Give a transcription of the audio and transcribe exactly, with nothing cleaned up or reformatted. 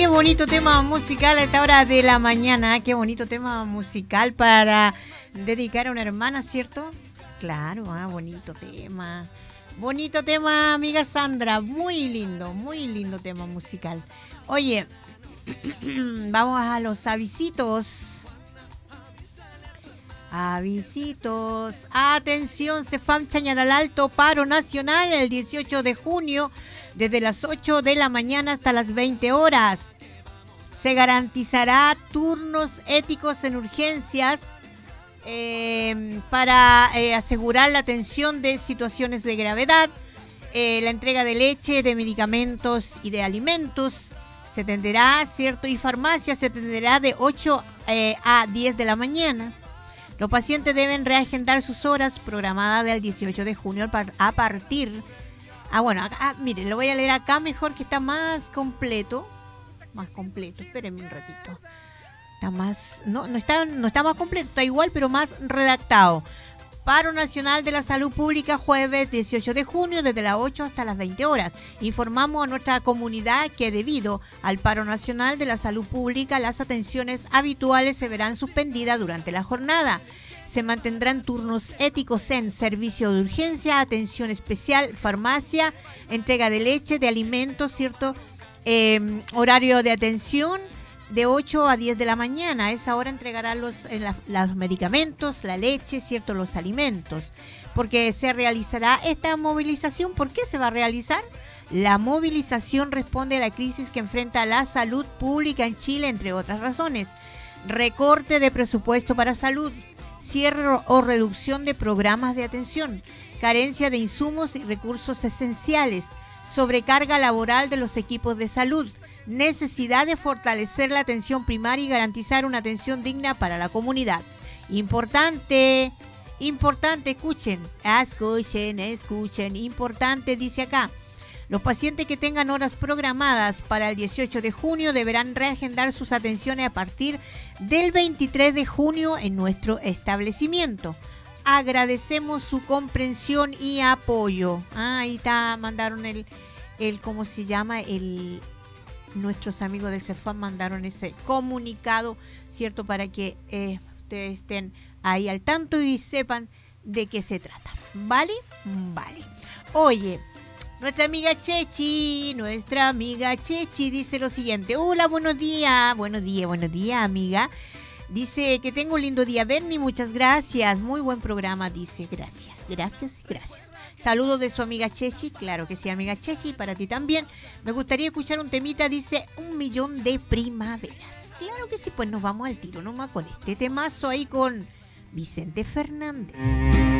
Qué bonito tema musical a esta hora de la mañana. Qué bonito tema musical para dedicar a una hermana, ¿cierto? Claro, ah, bonito tema. Bonito tema, amiga Sandra. Muy lindo, muy lindo tema musical. Oye, vamos a los avisitos. Avisitos. Atención, Cefam Chañaral Alto, paro nacional el dieciocho de junio. Desde las ocho de la mañana hasta las veinte horas. Se garantizará turnos éticos en urgencias eh, para eh, asegurar la atención de situaciones de gravedad, eh, la entrega de leche, de medicamentos y de alimentos. Se atenderá, ¿cierto? Y farmacia se atenderá de ocho eh, a diez de la mañana. Los pacientes deben reagendar sus horas programadas del dieciocho de junio a partir... Ah, bueno, acá, miren, lo voy a leer acá mejor, que está más completo. Más completo, espérenme un ratito. Está más, no, no está, no está más completo, está igual, pero más redactado. Paro Nacional de la Salud Pública, jueves dieciocho de junio, desde las ocho hasta las veinte horas. Informamos a nuestra comunidad que debido al Paro Nacional de la Salud Pública, las atenciones habituales se verán suspendidas durante la jornada. Se mantendrán turnos éticos en servicio de urgencia, atención especial, farmacia, entrega de leche, de alimentos, ¿cierto? Eh, horario de atención de ocho a diez de la mañana. A esa hora entregarán los, eh, la, los medicamentos, la leche, ¿cierto? Los alimentos. Porque se realizará esta movilización. ¿Por qué se va a realizar? La movilización responde a la crisis que enfrenta la salud pública en Chile, entre otras razones. Recorte de presupuesto para salud. Cierre o reducción de programas de atención, carencia de insumos y recursos esenciales, sobrecarga laboral de los equipos de salud, necesidad de fortalecer la atención primaria y garantizar una atención digna para la comunidad. Importante, importante, escuchen, escuchen, escuchen, importante, dice acá. Los pacientes que tengan horas programadas para el dieciocho de junio deberán reagendar sus atenciones a partir del veintitrés de junio en nuestro establecimiento. Agradecemos su comprensión y apoyo. Ah, ahí está, mandaron el, el, ¿cómo se llama? El, nuestros amigos del Cefam mandaron ese comunicado, ¿cierto? Para que eh, ustedes estén ahí al tanto y sepan de qué se trata. ¿Vale? Vale. Oye, nuestra amiga Chechi, nuestra amiga Chechi dice lo siguiente. Hola, buenos días, buenos días, buenos días, amiga. Dice que tengo un lindo día, Bernie, muchas gracias. Muy buen programa, dice. Gracias, gracias, gracias. Saludos de su amiga Chechi, claro que sí, amiga Chechi, para ti también. Me gustaría escuchar un temita, dice, un millón de primaveras. Claro que sí, pues nos vamos al tiro nomás con este temazo ahí con Vicente Fernández.